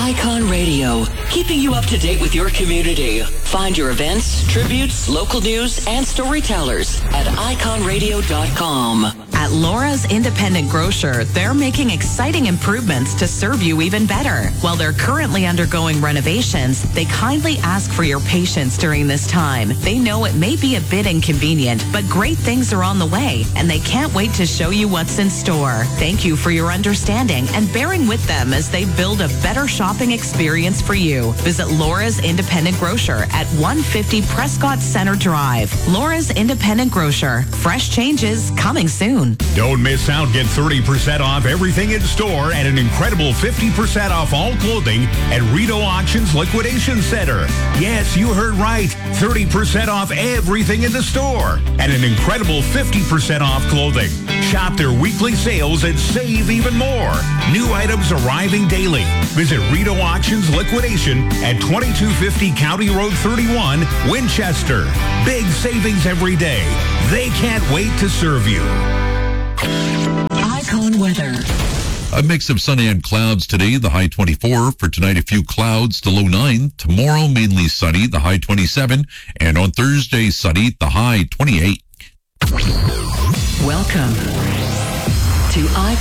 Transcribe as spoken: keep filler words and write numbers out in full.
Icon Radio, keeping you up to date with your community. Find your events, tributes, local news, and storytellers at icon radio dot com. At Laura's Independent Grocer, they're making exciting improvements to serve you even better. While they're currently undergoing renovations, they kindly ask for your patience during this time. They know it may be a bit inconvenient, but great things are on the way, and they can't wait to show you what's in store. Thank you for your understanding and bearing with them as they build a better shopping experience for you. Visit Laura's Independent Grocer at one fifty Prescott Center Drive. Laura's Independent Grocer. Fresh changes coming soon. Don't miss out. Get thirty percent off everything in store and an incredible fifty percent off all clothing at Rideau Auctions Liquidation Center. Yes, you heard right. thirty percent off everything in the store and an incredible fifty percent off clothing. Shop their weekly sales and save even more. New items arriving daily. Visit Rideau Auctions Liquidation at twenty-two fifty County Road thirty-one, Winchester. Big savings every day. They can't wait to serve you. Icon weather. A mix of sunny and clouds today, the high twenty-four. For tonight, a few clouds, the low nine. Tomorrow, mainly sunny, the high twenty-seven. And on Thursday, sunny, the high twenty-eight. Welcome to Icon.